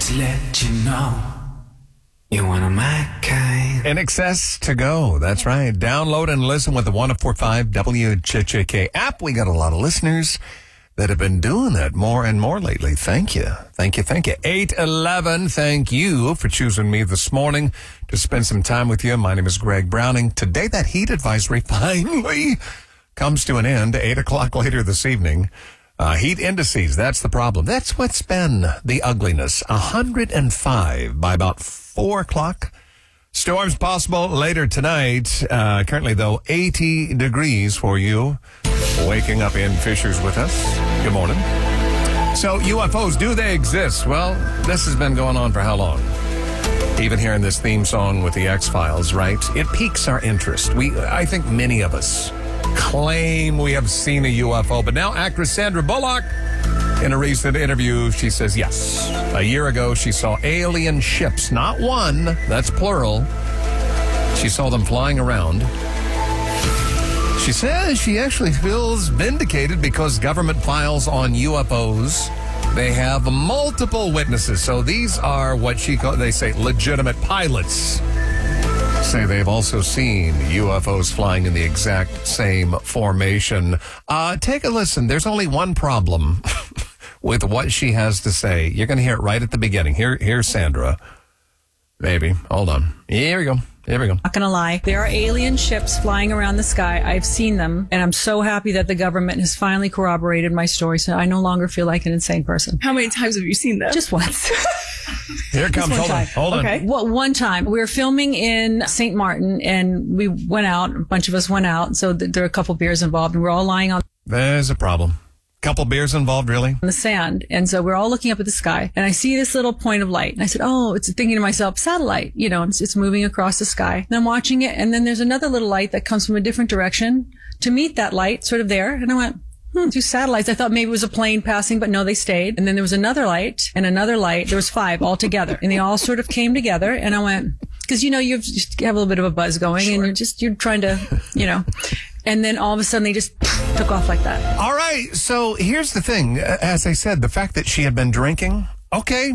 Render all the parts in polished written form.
just let you know you're one of my kind. In excess to go. That's right. Download and listen with the 104.5 WJJK app. We got a lot of listeners that have been doing that more and more lately. Thank you. Thank you. 811, thank you for choosing me this morning to spend some time with you. My name is Greg Browning. Today, that heat advisory finally comes to an end. 8 o'clock later this evening. Heat indices, that's the problem. That's what's been the ugliness. 105 by about 4 o'clock. Storms possible later tonight. Currently, though, 80 degrees for you. Waking up in Fishers with us. Good morning. So, UFOs, do they exist? Well, this has been going on for how long? Even hearing this theme song with the X-Files, right? It piques our interest. I think many of us claim we have seen a UFO, but now actress Sandra Bullock, in a recent interview, she says yes. A year ago, she saw alien ships, not one, that's plural. She saw them flying around. She says she actually feels vindicated because government files on UFOs, they have multiple witnesses. So these are what they say legitimate pilots. Say they've also seen UFOs flying in the exact same formation. Take a listen. There's only one problem with what she has to say. You're going to hear it right at the beginning. Here's Sandra. Maybe. Hold on. Here we go. Not gonna lie. There are alien ships flying around the sky. I've seen them, and I'm so happy that the government has finally corroborated my story, so I no longer feel like an insane person. How many times have you seen them? Just once. Here it comes. Hold on. Okay. Well, one time we were filming in St. Martin, and we went out. A bunch of us went out, so there were a couple beers involved, and we're all lying on There's a problem. Couple beers involved, really? the sand. And so we're all looking up at the sky, and I see this little point of light. And I said, oh, it's thinking to myself, satellite, it's moving across the sky. And I'm watching it, and then there's another little light that comes from a different direction to meet that light, sort of there. And I went, two satellites. I thought maybe it was a plane passing, but no, they stayed. And then there was another light and another light. There was 5 all together, and they all sort of came together. And I went, because, you just have a little bit of a buzz going, sure. And you're trying to, and then all of a sudden they just took off like that. All right. So here's the thing. As I said, the fact that she had been drinking, okay,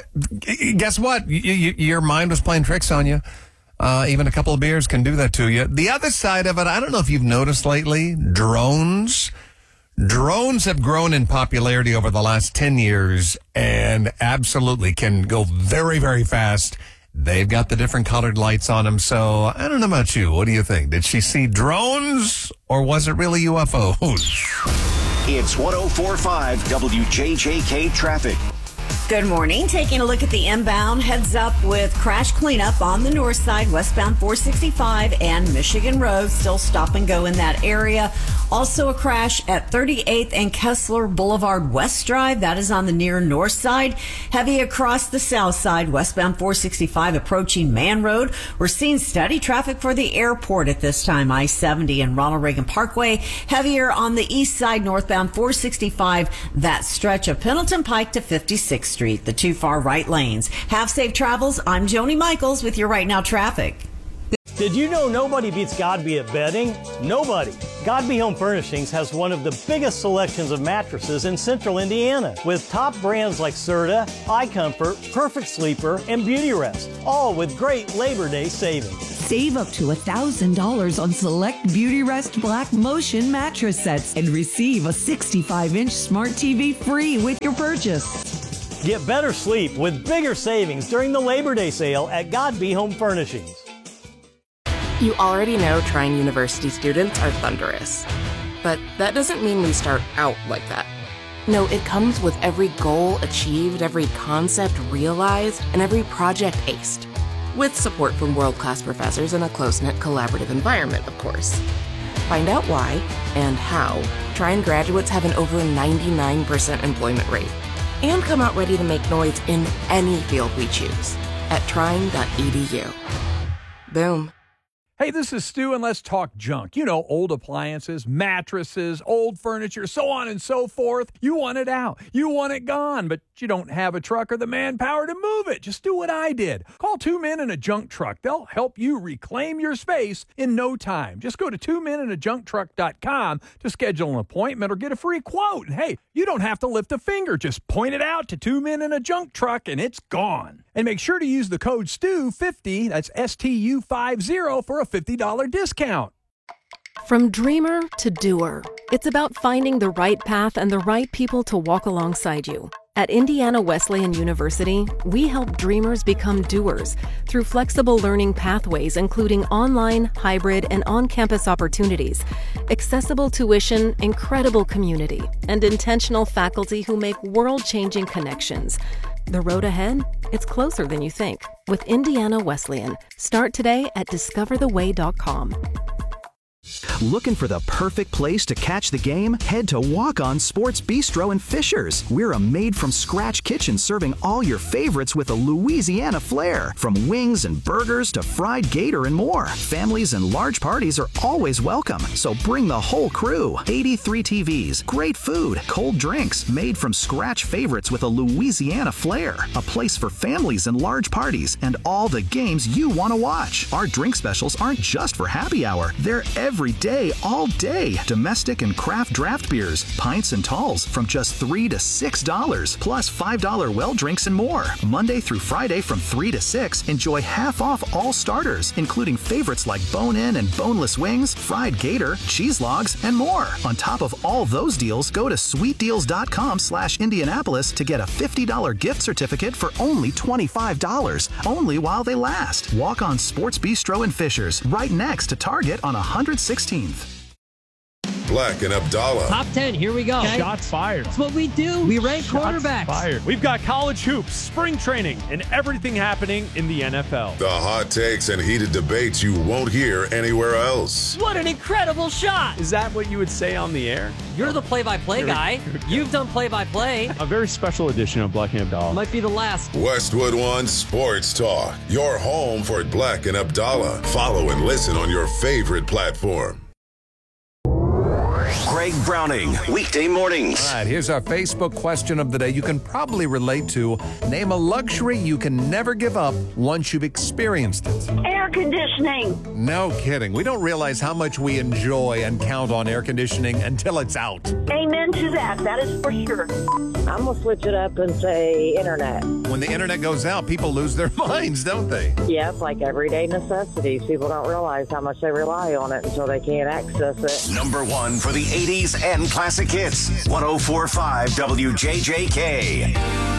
guess what? Your mind was playing tricks on you. Even a couple of beers can do that to you. The other side of it, I don't know if you've noticed lately, drones. Drones have grown in popularity over the last 10 years and absolutely can go very, very fast. They've got the different colored lights on them. So I don't know about you. What do you think? Did she see drones or was it really UFOs? It's 104.5 WJJK traffic. Good morning. Taking a look at the inbound. Heads up with crash cleanup on the north side, westbound 465 and Michigan Road. Still stop and go in that area. Also a crash at 38th and Kessler Boulevard West Drive. That is on the near north side. Heavy across the south side, westbound 465 approaching Man Road. We're seeing steady traffic for the airport at this time. I-70 and Ronald Reagan Parkway. Heavier on the east side, northbound 465. That stretch of Pendleton Pike to 56th Street, the 2 far right lanes. Have safe travels. I'm Joni Michaels with your Right Now traffic. Did you know nobody beats Godby at bedding? Nobody. Godby Home Furnishings has one of the biggest selections of mattresses in central Indiana, with top brands like Serta, iComfort, Perfect Sleeper, and Beautyrest, all with great Labor Day savings. Save up to $1,000 on select Beautyrest Black Motion mattress sets and receive a 65-inch smart TV free with your purchase. Get better sleep with bigger savings during the Labor Day sale at Godby Home Furnishings. You already know Trine University students are thunderous. But that doesn't mean we start out like that. No, it comes with every goal achieved, every concept realized, and every project aced. With support from world-class professors in a close-knit collaborative environment, of course. Find out why and how Trine graduates have an over 99% employment rate. And come out ready to make noise in any field we choose at trine.edu. Boom. Hey, this is Stu, and let's talk junk. You know, old appliances, mattresses, old furniture, so on and so forth. You want it out. You want it gone, but you don't have a truck or the manpower to move it. Just do what I did. Call 2 Men in a Junk Truck. They'll help you reclaim your space in no time. Just go to 2meninajuncktruck.com to schedule an appointment or get a free quote. And hey, you don't have to lift a finger. Just point it out to 2 Men in a Junk Truck, and it's gone. And make sure to use the code STU50, that's STU50, for a $50 discount. From dreamer to doer, it's about finding the right path and the right people to walk alongside you. At Indiana Wesleyan University, we help dreamers become doers through flexible learning pathways, including online, hybrid, and on-campus opportunities, accessible tuition, incredible community, and intentional faculty who make world-changing connections. The road ahead? It's closer than you think. With Indiana Wesleyan. Start today at discovertheway.com. Looking for the perfect place to catch the game? Head to Walk On Sports Bistro in Fishers. We're a made-from-scratch kitchen serving all your favorites with a Louisiana flair. From wings and burgers to fried gator and more. Families and large parties are always welcome, so bring the whole crew. 83 TVs, great food, cold drinks, made-from-scratch favorites with a Louisiana flair. A place for families and large parties and all the games you want to watch. Our drink specials aren't just for happy hour. They're every day, all day. Domestic and craft draft beers, pints and talls from just $3 to $6, plus $5 well drinks and more. Monday through Friday from 3 to 6, enjoy half off all starters, including favorites like bone-in and boneless wings, fried gator, cheese logs, and more. On top of all those deals, go to sweetdeals.com/Indianapolis to get a $50 gift certificate for only $25, only while they last. Walk On Sports Bistro in Fishers, right next to Target on 116th. Black and Abdallah. Top 10, here we go. Okay. Shots fired. That's what we do. We rank quarterbacks. Fired. We've got college hoops, spring training, and everything happening in the NFL. The hot takes and heated debates you won't hear anywhere else. What an incredible shot. Is that what you would say on the air? You're the play-by-play guy. You've done play-by-play. A very special edition of Black and Abdallah. Might be the last. Westwood One Sports Talk. Your home for Black and Abdallah. Follow and listen on your favorite platform. Greg Browning, weekday mornings. All right, here's our Facebook question of the day you can probably relate to. Name a luxury you can never give up once you've experienced it. Air conditioning. No kidding. We don't realize how much we enjoy and count on air conditioning until it's out. Amen to that. That is for sure. I'm going to switch it up and say internet. When the internet goes out, people lose their minds, don't they? Yeah, it's like everyday necessities. People don't realize how much they rely on it until they can't access it. Number one for the 80s and classic hits. 104.5 WJJK.